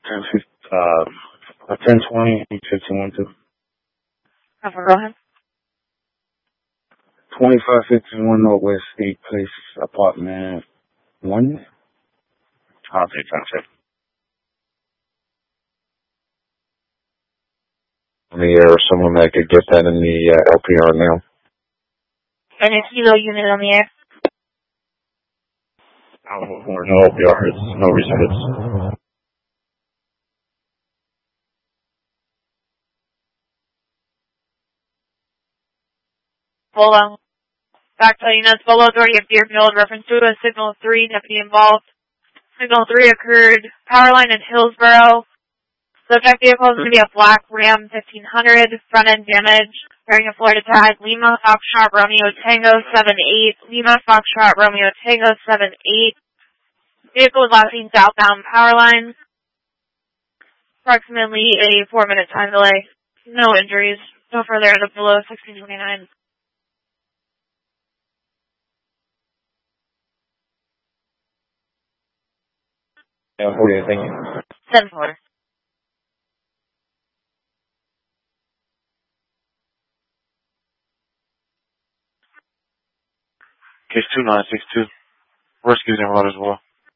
1020, 1512. Go ahead. 2551 Northwest State Place, apartment 1. I'll take time. In the air, someone that could get that in the LPR now. And a kilo unit on the air. No LPR, it's no resistance. Hold on. Back to units below authority of Deerfield, reference to a signal 3, deputy involved. Signal 3 occurred, power line in Hillsboro. Subject vehicle is going to be a black Ram 1500, front end damage, bearing a Florida tag, Lima Foxtrot Romeo Tango 78, Lima Foxtrot Romeo Tango 78. Vehicle is last seen southbound power line. Approximately a 4-minute time delay. No injuries. No further out of below 1629. Okay, thank you. 10-4. Case 2962. Rescues en route as well.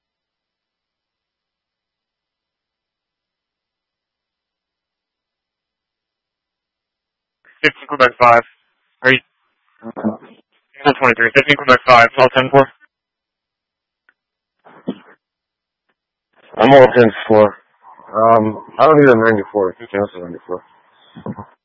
15 Quebec 5. Are you? 23. 15 Quebec 5. All 10-4. I'm all 10-4. I don't need a 94. You can cancel 94.